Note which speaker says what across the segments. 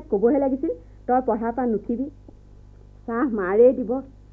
Speaker 1: তাইক ক'বহে লাগিছিল তই পঢ়াৰ পৰা নুঠিবি চাহ মাৰেই দিব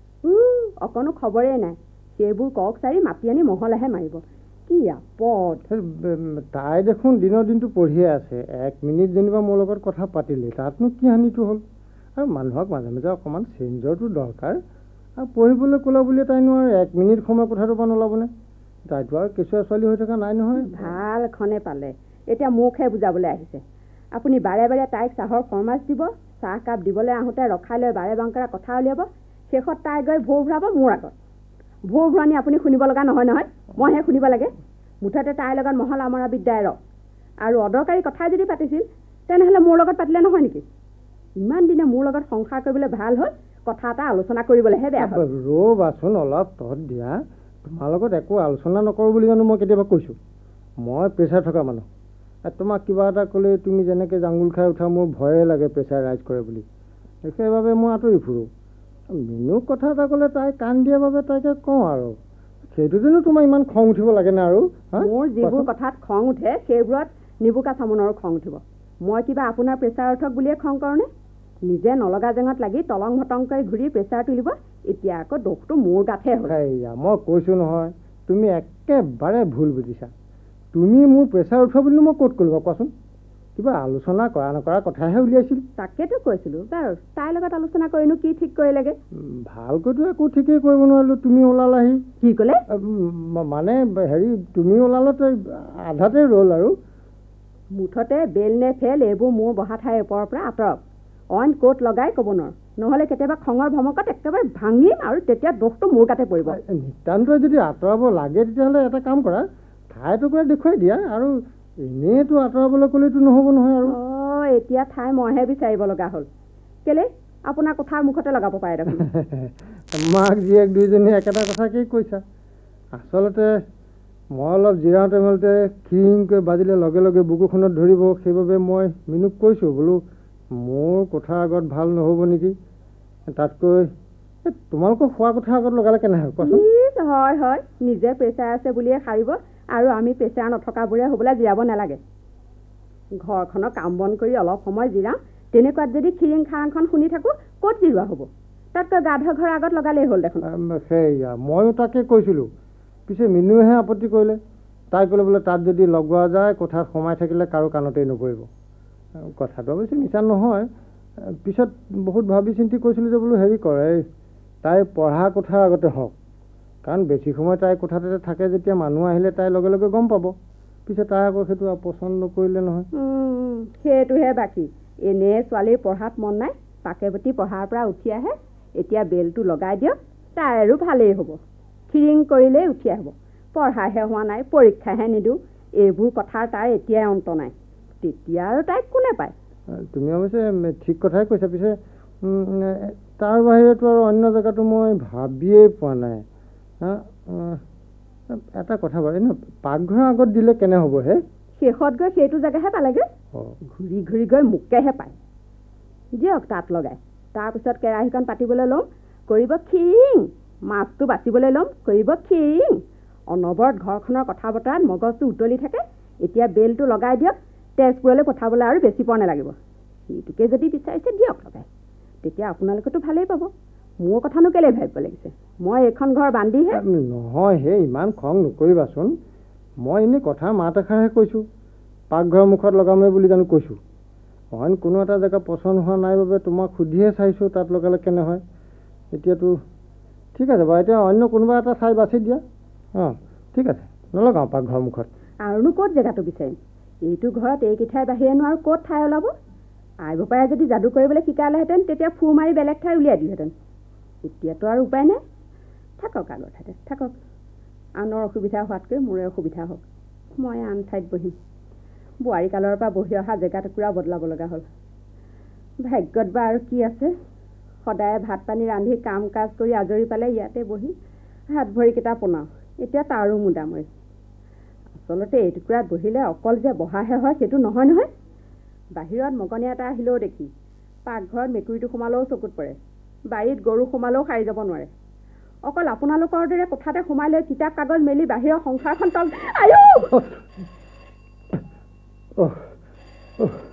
Speaker 1: অকণো খবৰেই নাই সেইবোৰ কক চাৰি মাতি আনি মহলেহে মাৰিব কি আপদ
Speaker 2: তাই দেখোন দিনৰ দিনটো পঢ়িয়ে আছে 1 মিনিট যেনিবা মোৰ লগত কথা পাতিলে তাতনো কি হানিটো হ'ল আৰু মানুহক মাজে মাজে অকণমান চেঞ্জৰটো দৰকাৰ আৰু পঢ়িবলৈ ক'লা বুলি তাইনো আৰু 1 মিনিট সময় কথাটো পৰা নোলাবনে তাইতো আৰু কেঁচুৱা ছোৱালী হৈ থকা নাই নহয়
Speaker 1: ভাল খনে পালে এতিয়া মুখহে বুজাবলৈ আহিছে আপুনি বাৰে বাৰে তাইক চাহৰ ফৰমাইচ দিব চাহকাপ দিবলৈ আহোঁতে ৰখাই লৈ বাৰে বাংকাৰা কথা উলিয়াব শেষত তাই গৈ ভোৰ ভৰাব মোৰ আগত ভোৰ ভৰানি আপুনি শুনিব লগা নহয় নহয় মইহে শুনিব লাগে মুঠতে তাইৰ লগত মহল আমৰা বিদ্যাই ৰক আৰু অদৰকাৰী কথাই যদি পাতিছিল তেনেহ'লে মোৰ লগত পাতিলে নহয় নেকি ইমান দিনে মোৰ লগত সংসাৰ কৰিবলৈ ভাল হ'ল কথা এটা আলোচনা কৰিবলৈহে বেয়া হ'ল
Speaker 2: ৰ'বাচোন অলপ তত দিয়া তোমাৰ লগত একো আলোচনা নকৰোঁ বুলি জানো মই কেতিয়াবা কৈছোঁ মই প্ৰেছাৰ থকা মানুহ তোমাক কিবা এটা ক'লে তুমি যেনেকৈ জাঙুল খাই উঠা মোৰ ভয়ে লাগে প্ৰেছাৰ ৰাইজ কৰে বুলি সেইবাবে মই আঁতৰি ফুৰোঁ মিনুক কথা এটা ক'লে তাই কাণ দিয়াৰ বাবে তাইকে কওঁ আৰু সেইটোতেনো তোমাৰ ইমান খং উঠিব লাগেনে আৰু
Speaker 1: মোৰ যিবোৰ কথাত খং উঠে সেইবোৰত নিবুকা চামনৰো খং উঠিব মই কিবা আপোনাৰ প্ৰেছাৰ উঠক বুলিয়ে খং কৰোঁনে নিজে নলগা জেঙত লাগি তলং ভটংকৈ ঘূৰি প্ৰেছাৰ তুলিব এতিয়া আকৌ দোষটো মোৰ গাতহে হ'ল
Speaker 2: মই কৈছোঁ নহয় তুমি একেবাৰে ভুল বুজিছা তুমি মোৰ প্ৰেছাৰ উঠোৱা বুলি মই ক'ত ক'লো কোৱাচোন কিবা আলোচনা কৰা নকৰা কথাহে উলিয়াইছিল
Speaker 1: তাকেতো কৈছিলোঁ বাৰু তাইৰ লগত আলোচনা কৰিনো কি ঠিক কৰিলেগে
Speaker 2: ভালকৈতো একো ঠিকেই কৰিব নোৱাৰিলোঁ তুমি ওলালাহি
Speaker 1: কি ক'লে
Speaker 2: মানে হেৰি তুমি ওলালত আধাতে ৰ'ল আৰু
Speaker 1: মুঠতে বেল নে ফেল এইবোৰ মোৰ বহা ঠাইৰ ওপৰৰ পৰা আঁতৰক অইন ক'ত লগাই ক'ব নোৱাৰোঁ নহ'লে কেতিয়াবা খঙৰ ভমকত একেবাৰে ভাঙিম আৰু তেতিয়া দোষটো মোৰ গাতে পৰিব
Speaker 2: নিতান্তই যদি আঁতৰাব লাগে তেতিয়াহ'লে এটা কাম কৰা ঠাই টুকুৰা দেখুৱাই দিয়া আৰু এনেইতো আঁতৰাবলৈ ক'লেতো নহ'ব নহয় আৰু
Speaker 1: এতিয়া ঠাই মইহে বিচাৰিব লগা হ'ল কেলে আপোনাৰ কোঠাৰ মুখতে লগাব পাৰে দেখোন
Speaker 2: মাক জীয়েক দুইজনী একেটা কথাকেই কৈছা আচলতে মই অলপ জিৰাওঁতে মেলোতে খিংকৈ বাজিলে লগে লগে বুকুখনত ধৰিব সেইবাবে মই মিনুক কৈছোঁ বোলো মোৰ কোঠাৰ আগত ভাল নহ'ব নেকি তাতকৈ তোমালোকৰ খোৱা কোঠাৰ আগত লগালে কেনেহে কোৱাচোন
Speaker 1: হয় হয় নিজে প্ৰেছাৰ আছে বুলিয়ে সাৰিব আৰু আমি প্ৰেছাৰ নথকাবোৰে হ'বলৈ জিৰাব নালাগে ঘৰখনৰ কাম বন কৰি অলপ সময় জিৰাওঁ তেনেকুৱাত যদি খিৰিং খাৰাংখন শুনি থাকোঁ ক'ত জিৰোৱা হ'ব তাতকৈ গা ধোৱা ঘৰৰ আগত লগালেই হ'ল দেখোন
Speaker 2: সেয়া ময়ো তাকে কৈছিলোঁ পিছে মিনুৱেহে আপত্তি কৰিলে তাই ক'লে বোলে তাত যদি লগোৱা যায় কোঠাত সোমাই থাকিলে কাৰো কাণতেই নপৰিব কথাটো অৱশ্যে মিছা নহয় পিছত বহুত ভাবি চিন্তি কৈছিলোঁ যে বোলো হেৰি কৰে তাই পঢ়া কোঠাৰ আগতে হওক কাৰণ বেছি সময় তাই কোঠাতে থাকে যেতিয়া মানুহ আহিলে তাই লগে লগে গম পাব পিছে তাই আকৌ সেইটো পচন্দ নকৰিলে নহয়
Speaker 1: সেইটোহে বাকী এনে ছোৱালীৰ পঢ়াত মন নাই পাকেপতি পঢ়াৰ পৰা উঠি আহে এতিয়া বেলটো লগাই দিয়ক তাই আৰু ভালেই হ'ব খিৰিং কৰিলেই উঠি আহিব পঢ়াহে হোৱা নাই পৰীক্ষাহে নিদিওঁ এইবোৰ কথাৰ তাই এতিয়াই অন্ত নাই তেতিয়া আৰু তাইক কোনে পায়
Speaker 2: তুমি অৱশ্যে ঠিক কথাই কৈছা পিছে তাৰ বাহিৰেতো আৰু অন্য জেগাটো মই ভাবিয়েই পোৱা নাই এটা কথা বাৰু এনে পাকঘৰৰ আগত দিলে কেনে হ'ব হে
Speaker 1: শেষত গৈ সেইটো জেগাহে পালেগৈ ঘূৰি ঘূৰি গৈ মোকেহে পায় দিয়ক তাত লগাই তাৰপিছত কেৰাহীখন পাতিবলৈ ল'ম কৰিব খিৰিং মাছটো বাচিবলৈ ল'ম কৰিব খিৰিং অনবৰত ঘৰখনৰ কথা বতৰাত মগজটো উতলি থাকে এতিয়া বেলটো লগাই দিয়ক তেজপুৰলৈ পঠাবলৈ আৰু বেছি পৰ নালাগিব সেইটোকে যদি বিচাৰিছে দিয়ক লগাই তেতিয়া আপোনালোকেতো ভালেই পাব মোৰ কথানো কেলৈ ভাবিব লাগিছে মই এইখন ঘৰ বান্ধিহে
Speaker 2: নহয় হে ইমান খং নকৰিবাচোন মই এনেই কথা মাত এষাৰহে কৈছোঁ পাকঘৰৰ মুখত লগামেই বুলি জানো কৈছোঁ অইন কোনো এটা জেগা পচন্দ হোৱা নাই বাবে তোমাক সুধিহে চাইছোঁ তাত লগালে কেনে হয় এতিয়াতো ঠিক আছে বাৰু এতিয়া অন্য কোনোবা এটা ঠাই বাছি দিয়া ঠিক আছে নলগাওঁ পাকঘৰৰ মুখত
Speaker 1: আৰুনো ক'ত জেগাটো বিচাৰিম এইটো ঘৰত এইকেইঠাইৰ বাহিৰেনো আৰু ক'ত ঠাই ওলাব আই বোপায়ে যদি যাদু কৰিবলৈ শিকালেহেঁতেন তেতিয়া ফু মাৰি বেলেগ ঠাই উলিয়াই দিলেহেঁতেন এতিয়াতো আৰু উপায় নাই থাকক আগৰ ঠাইতে থাকক আনৰ অসুবিধা হোৱাতকৈ মোৰে অসুবিধা হওক মই আন ঠাইত বহিম বোৱাৰীকালৰ পৰা বহি অহা জেগা টুকুৰা বদলাব লগা হ'ল ভাগ্যত বা আৰু কি আছে সদায় ভাত পানী ৰান্ধি কাম কাজ কৰি আজৰি পালে ইয়াতে বহি হাত ভৰিকেইটা পোনাওঁ এতিয়া তাৰো মুদামৰি আচলতে এই টুকুৰাত বহিলে অকল যে বহাহে হয় সেইটো নহয় নহয় বাহিৰত মগনীয়া এটা আহিলেও দেখি পাকঘৰত মেকুৰীটো সোমালেও চকুত পৰে বাৰীত গৰু সোমালেও সাৰি যাব নোৱাৰে অকল আপোনালোকৰ দৰে কোঠাতে সোমাই লৈ কিতাপ কাগজ মেলি বাহিৰৰ সংসাৰখন তল